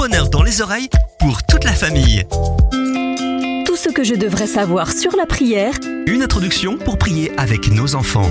bonheur dans les oreilles pour toute la famille. Tout ce que je devrais savoir sur la prière. Une introduction pour prier avec nos enfants.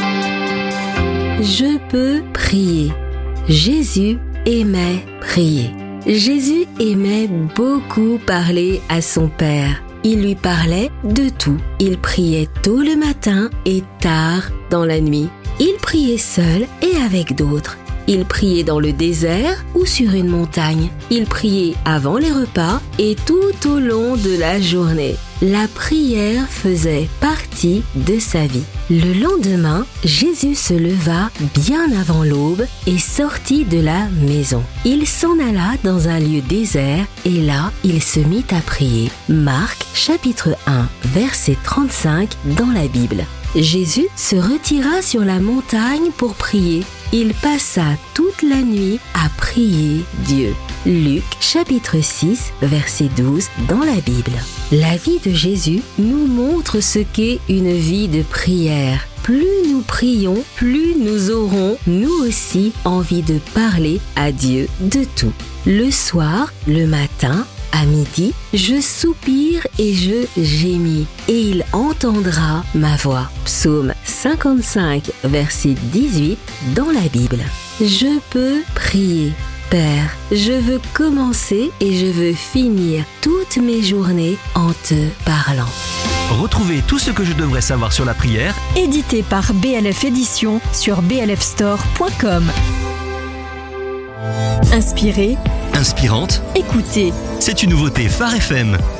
Je peux prier. Jésus aimait prier. Jésus aimait beaucoup parler à son Père. Il lui parlait de tout. Il priait tôt le matin et tard dans la nuit. Il priait seul et avec d'autres. Il priait dans le désert ou sur une montagne. Il priait avant les repas et tout au long de la journée. La prière faisait partie de sa vie. Le lendemain, Jésus se leva bien avant l'aube et sortit de la maison. Il s'en alla dans un lieu désert et là, il se mit à prier. Marc, chapitre 1, verset 35 dans la Bible. Jésus se retira sur la montagne pour prier. Il passa toute la nuit à prier Dieu. Luc, chapitre 6, verset 12 dans la Bible. La vie de Jésus nous montre ce qu'est une vie de prière. Plus nous prions, plus nous aurons, nous aussi, envie de parler à Dieu de tout. Le soir, le matin, à midi, je soupire et je gémis, et il entendra ma voix. Psaume 55, verset 18 dans la Bible. Je peux prier. Père, je veux commencer et je veux finir toutes mes journées en te parlant. Retrouvez tout ce que je devrais savoir sur la prière, Édité par BLF Éditions sur blfstore.com. Inspiré, inspirante. écoutez. C'est une nouveauté Phare FM.